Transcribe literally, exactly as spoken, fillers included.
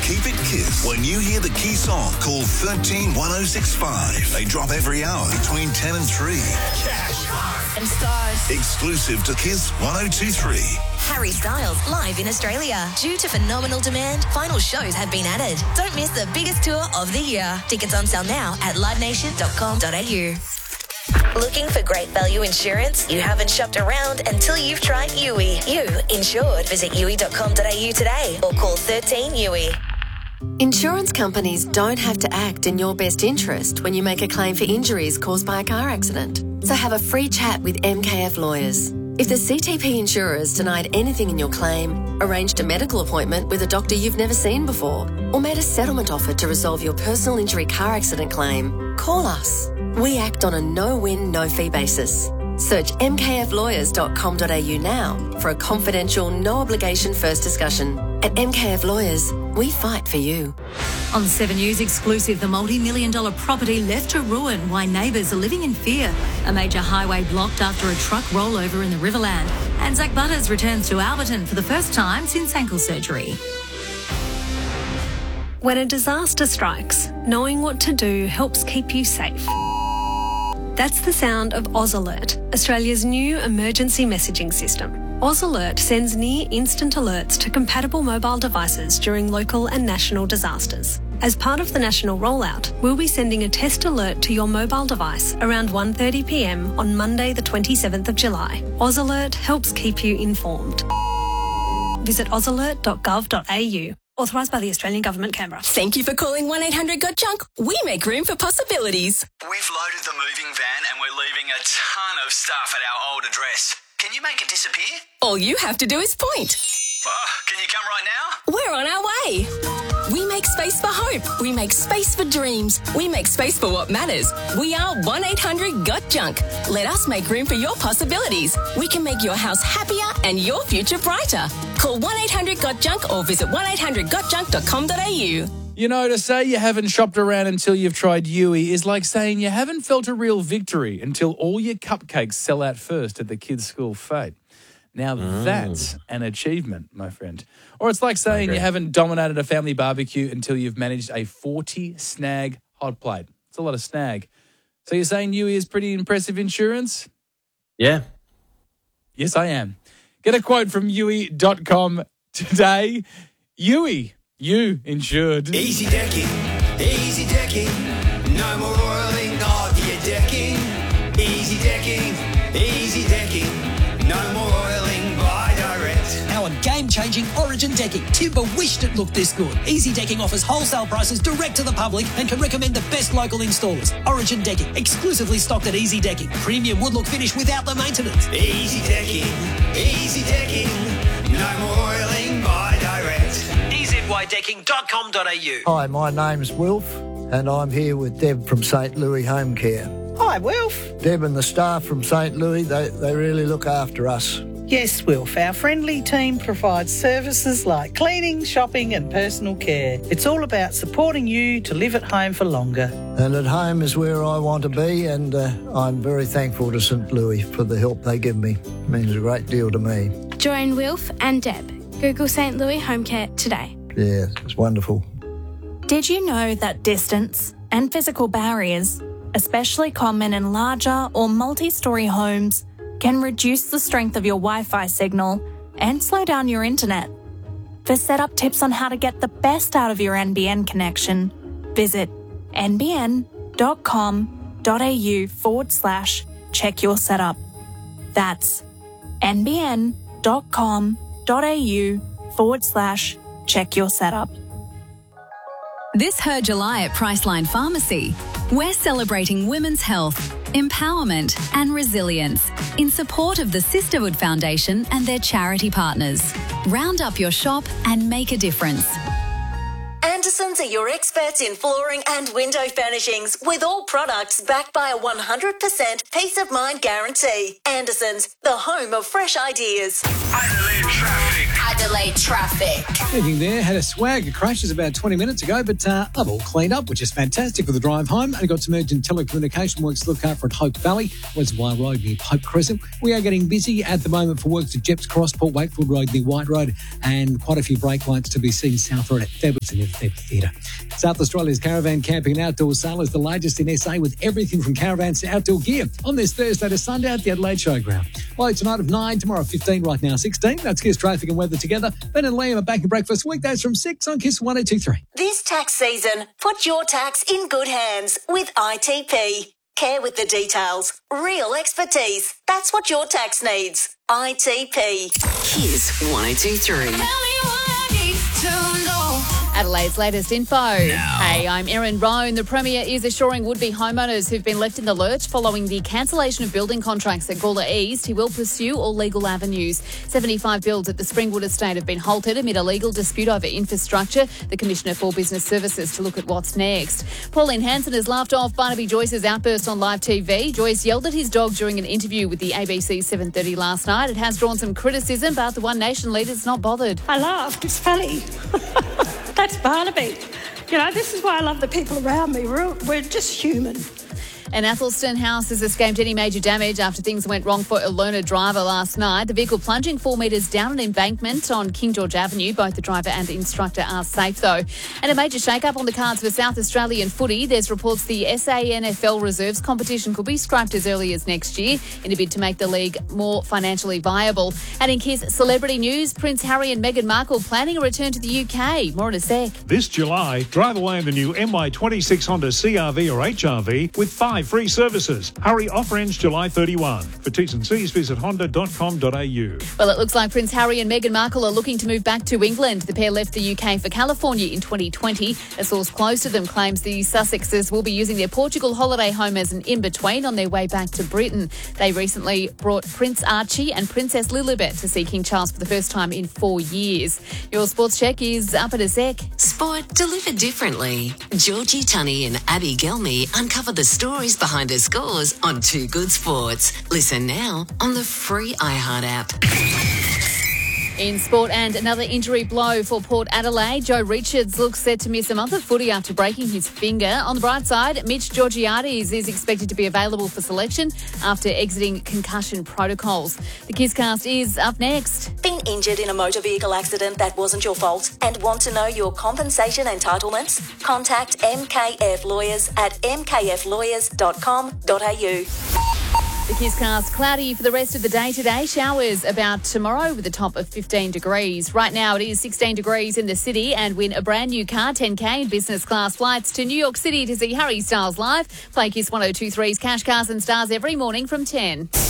Keep it Kiss. When you hear the key song, call thirteen one oh six five. They drop every hour between ten and three. Cash and stars. Exclusive to Kiss one oh two three. Harry Styles live in Australia. Due to phenomenal demand, final shows have been added. Don't miss the biggest tour of the year. Tickets on sale now at live nation dot com dot a u. Looking for great value insurance? You haven't shopped around until you've tried U I. You insured. Visit U I dot com dot a u today or call thirteen U I. Insurance companies don't have to act in your best interest when you make a claim for injuries caused by a car accident. So have a free chat with M K F Lawyers. If the C T P insurers denied anything in your claim, arranged a medical appointment with a doctor you've never seen before, or made a settlement offer to resolve your personal injury car accident claim, call us. We act on a no-win, no-fee basis. Search m k f lawyers dot com dot a u now for a confidential, no-obligation first discussion. At M K F Lawyers, we fight for you. On seven News exclusive, the multi-million dollar property left to ruin, why neighbours are living in fear. A major highway blocked after a truck rollover in the Riverland. And Zach Butters returns to Alberton for the first time since ankle surgery. When a disaster strikes, knowing what to do helps keep you safe. That's the sound of Oz Alert, Australia's new emergency messaging system. Oz Alert sends near-instant alerts to compatible mobile devices during local and national disasters. As part of the national rollout, we'll be sending a test alert to your mobile device around one thirty p m on Monday the twenty-seventh of July. Oz Alert helps keep you informed. Visit oz alert dot gov dot a u. Authorised by the Australian Government, Canberra. Thank you for calling one eight hundred got junk. We make room for possibilities. We've loaded the moving van and we're leaving a ton of stuff at our old address. Can you make it disappear? All you have to do is point. Oh, can you come right now? We're on our way. We make space for hope. We make space for dreams. We make space for what matters. We are one eight hundred got junk. Let us make room for your possibilities. We can make your house happier and your future brighter. Call one eight hundred got junk or visit one eight hundred got junk dot com dot a u. You know, to say you haven't shopped around until you've tried U I is like saying you haven't felt a real victory until all your cupcakes sell out first at the kids' school fete. Now mm. that's an achievement, my friend. Or it's like saying you haven't dominated a family barbecue until you've managed a forty snag hot plate. It's a lot of snag. So you're saying U I is pretty impressive insurance? Yeah. Yes, I am. Get a quote from U I dot com today. U I. You insured. Easy decking, easy decking, no more oiling of your decking. Easy decking, easy decking, no more oiling by direct. Our game-changing Origin decking. Timber wished it looked this good. Easy Decking offers wholesale prices direct to the public and can recommend the best local installers. Origin decking, exclusively stocked at Easy Decking. Premium wood look finish without the maintenance. Easy decking, easy decking, no more oiling by direct. e z y decking dot com dot a u. Hi, my name's Wilf, and I'm here with Deb from St Louis Home Care. Hi, Wilf. Deb and the staff from St Louis, they, they really look after us. Yes, Wilf. Our friendly team provides services like cleaning, shopping and personal care. It's all about supporting you to live at home for longer. And at home is where I want to be, and uh, I'm very thankful to St Louis for the help they give me. It means a great deal to me. Join Wilf and Deb. Google St Louis Home Care today. Yeah, it's wonderful. Did you know that distance and physical barriers, especially common in larger or multi-storey homes, can reduce the strength of your Wi-Fi signal and slow down your internet? For setup tips on how to get the best out of your N B N connection, visit n b n dot com dot a u forward slash check your setup. That's n b n dot com dot a u forward slash check your setup. This Her July at Priceline Pharmacy, we're celebrating women's health, empowerment and resilience in support of the Sisterhood Foundation and their charity partners. Round up your shop and make a difference. Andersons are your experts in flooring and window furnishings, with all products backed by a one hundred percent peace of mind guarantee. Andersons, the home of fresh ideas. Adelaide traffic. Adelaide traffic. Thinking there, had a swagger crashes about twenty minutes ago, but uh, I've all cleaned up, which is fantastic for the drive home. And got some urgent telecommunication works to look after at Hope Valley, Reservoir Road near Pope Crescent. We are getting busy at the moment for works at Jeps Cross, Port Wakefield Road near White Road, and quite a few brake lights to be seen south road at Thebbles and the Thebbles Theatre. South Australia's Caravan Camping and Outdoor Sale is the largest in S A, with everything from caravans to outdoor gear on this Thursday to Sunday at the Adelaide Showground. Well, tonight of nine, tomorrow fifteen, right now sixteen. That's Kiss Traffic and Weather together. Ben and Liam are back in breakfast weekdays from six on Kiss one oh two three. This tax season, put your tax in good hands with I T P. Care with the details. Real expertise. That's what your tax needs. I T P. Kiss one oh two three. Adelaide's latest info. Hey, I'm Erin Roan. The Premier is assuring would-be homeowners who've been left in the lurch following the cancellation of building contracts at Gawler East. He will pursue all legal avenues. seventy-five builds at the Springwood estate have been halted amid a legal dispute over infrastructure. The Commissioner for Business Services to look at what's next. Pauline Hanson has laughed off Barnaby Joyce's outburst on live T V. Joyce yelled at his dog during an interview with the A B C seven thirty last night. It has drawn some criticism, but the One Nation leader's not bothered. I laughed. It's funny. That's Barnaby. You know, this is why I love the people around me. We're, we're just human. An Athelston house has escaped any major damage after things went wrong for a learner driver last night. The vehicle plunging four metres down an embankment on King George Avenue. Both the driver and the instructor are safe, though. And a major shake-up on the cards for South Australian footy. There's reports the S A N F L Reserves competition could be scrapped as early as next year in a bid to make the league more financially viable. And in Kiss celebrity news, Prince Harry and Meghan Markle planning a return to the U K. More in a sec. This July, drive away in the new M Y twenty-six Honda C R V or H R V with five free services. Hurry, offer ends July thirty-first. For T's and C's, visit honda dot com dot a u. Well, it looks like Prince Harry and Meghan Markle are looking to move back to England. The pair left the U K for California in twenty twenty. A source close to them claims the Sussexes will be using their Portugal holiday home as an in-between on their way back to Britain. They recently brought Prince Archie and Princess Lilibet to see King Charles for the first time in four years. Your sports check is up at a sec. Sport delivered differently. Georgie Tunney and Abby Gelmy uncover the stories behind the scores on Two Good Sports. Listen now on the free iHeart app. In sport, and another injury blow for Port Adelaide. Joe Richards looks set to miss a month of footy after breaking his finger. On the bright side, Mitch Georgiades is expected to be available for selection after exiting concussion protocols. The Kisscast is up next. Been injured in a motor vehicle accident that wasn't your fault and want to know your compensation entitlements? Contact M K F Lawyers at m k f lawyers dot com dot a u. The Kisscast, cloudy for the rest of the day today. Showers about tomorrow with a top of fifteen degrees. Right now it is sixteen degrees in the city, and win a brand new car, ten K in business class flights to New York City to see Harry Styles live. Play Kiss one oh two three's Cash Cars and Stars every morning from ten.